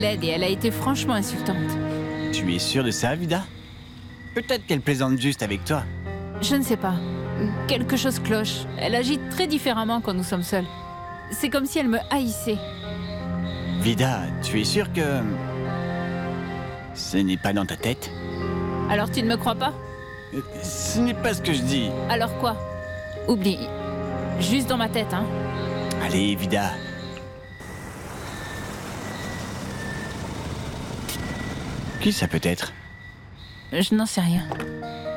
l'aide et elle a été franchement insultante. Tu es sûr de ça, Vida? Peut-être qu'elle plaisante juste avec toi. Je ne sais pas. Quelque chose cloche. Elle agit très différemment quand nous sommes seuls. C'est comme si elle me haïssait. Vida, tu es sûr que... ce n'est pas dans ta tête? Alors tu ne me crois pas? Ce n'est pas ce que je dis. Alors quoi? Oublie. Juste dans ma tête, hein. Allez, Vida. Qui ça peut être? Je n'en sais rien.